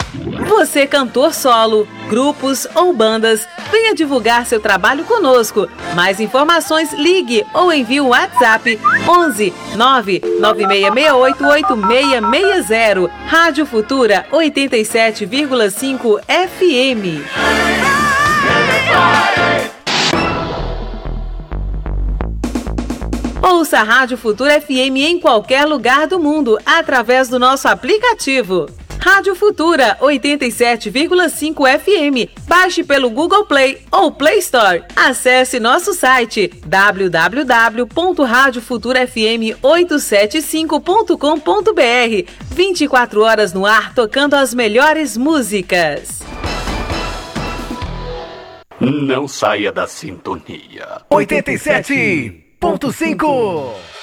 Você, cantor solo, grupos ou bandas, venha divulgar seu trabalho conosco. Mais informações, ligue ou envie o WhatsApp 11 99668 8660. Rádio Futura 87,5 FM. Ouça a Rádio Futura FM em qualquer lugar do mundo através do nosso aplicativo. Rádio Futura 87,5 FM. Baixe pelo Google Play ou Play Store. Acesse nosso site www.radiofuturafm875.com.br. 24 horas no ar tocando as melhores músicas. Não saia da sintonia. 87.5